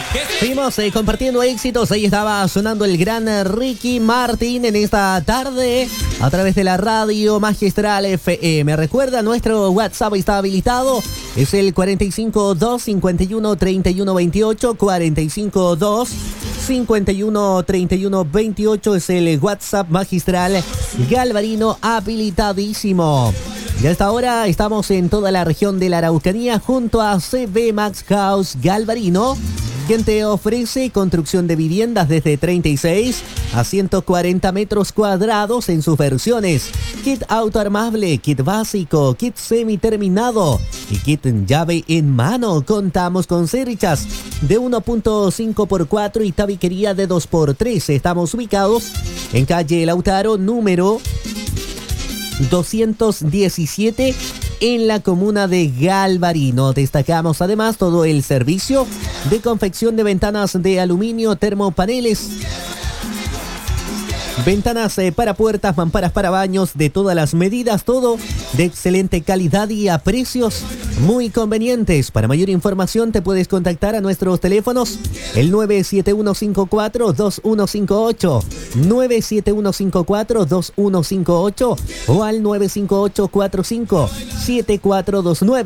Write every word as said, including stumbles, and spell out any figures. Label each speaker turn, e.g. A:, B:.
A: Seguimos eh, compartiendo éxitos. Ahí estaba sonando el gran eh, Ricky Martin en esta tarde a través de la radio Magistral F M. Recuerda, nuestro WhatsApp está habilitado. Es el cuatro cinco dos, cinco uno, tres uno dos ocho. cuatro cinco dos, cinco uno, tres uno dos ocho es el WhatsApp Magistral Galvarino habilitadísimo. Y a esta hora estamos en toda la región de la Araucanía junto a C B Max House Galvarino, quien te ofrece construcción de viviendas desde treinta y seis a ciento cuarenta metros cuadrados en sus versiones: kit autoarmable, kit básico, kit semiterminado y kit llave en mano. Contamos con cerchas de uno punto cinco por cuatro y tabiquería de dos por tres. Estamos ubicados en calle Lautaro número doscientos diecisiete en la comuna de Galvarino. Destacamos además todo el servicio de confección de ventanas de aluminio, termopaneles, ventanas eh, para puertas, mamparas para baños de todas las medidas, todo de excelente calidad y a precios muy convenientes. Para mayor información te puedes contactar a nuestros teléfonos, el nueve siete uno cinco cuatro dos uno cinco ocho, nueve siete uno cinco cuatro dos uno cinco ocho o al nueve cinco ocho cuatro cinco siete cuatro dos nueve.